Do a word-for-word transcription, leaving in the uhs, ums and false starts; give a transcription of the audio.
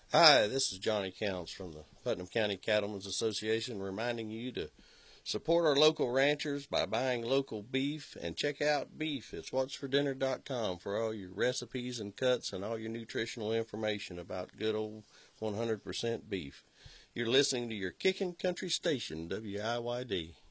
Hi, this is Johnny Counts from the Putnam County Cattlemen's Association reminding you to support our local ranchers by buying local beef and check out beef. It's what's for dinner dot com for all your recipes and cuts and all your nutritional information about good old one hundred percent beef. You're listening to your kickin' country station, W I Y D.